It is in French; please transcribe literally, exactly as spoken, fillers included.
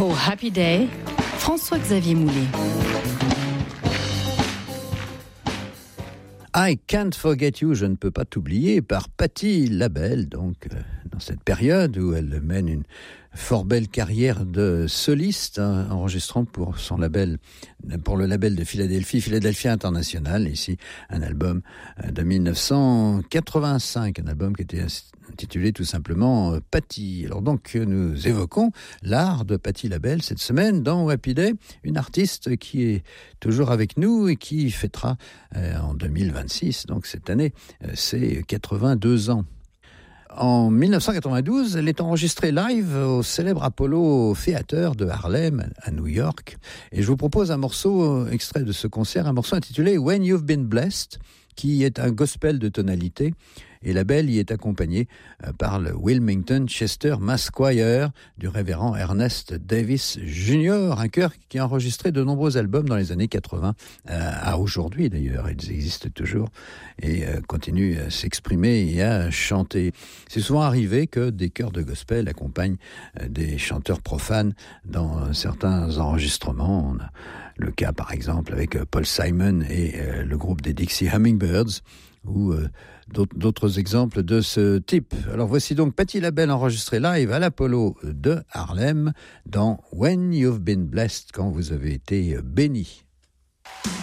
Pour Happy Day, François-Xavier Moulet. I Can't Forget You, je ne peux pas t'oublier, par Patti LaBelle, donc euh, dans cette période où elle mène une fort belle carrière de soliste, hein, enregistrant pour son label, pour le label de Philadelphie, Philadelphia International, ici un album de dix-neuf cent quatre-vingt-cinq, un album qui était intitulé tout simplement Patti. Alors donc nous évoquons l'art de Patti LaBelle cette semaine dans Happy Day, une artiste qui est toujours avec nous et qui fêtera euh, en deux mille vingt-six, donc cette année, euh, ses quatre-vingt-deux ans. En dix-neuf cent quatre-vingt-douze, elle est enregistrée live au célèbre Apollo Theater de Harlem, à New York. Et je vous propose un morceau extrait de ce concert, un morceau intitulé When You've Been Blessed, qui est un gospel de tonalité. Et LaBelle y est accompagnée par le Wilmington Chester Mass Choir du révérend Ernest Davis Junior, un chœur qui a enregistré de nombreux albums dans les années quatre-vingts, euh, à aujourd'hui d'ailleurs, ils existent toujours et euh, continuent à s'exprimer et à chanter. C'est souvent arrivé que des chœurs de gospel accompagnent euh, des chanteurs profanes dans certains enregistrements. On a le cas par exemple avec Paul Simon et euh, le groupe des Dixie Hummingbirds, ou euh, d'autres, d'autres exemples de ce type. Alors voici donc Patti LaBelle enregistrée live à l'Apollo de Harlem dans When You've Been Blessed, quand vous avez été béni.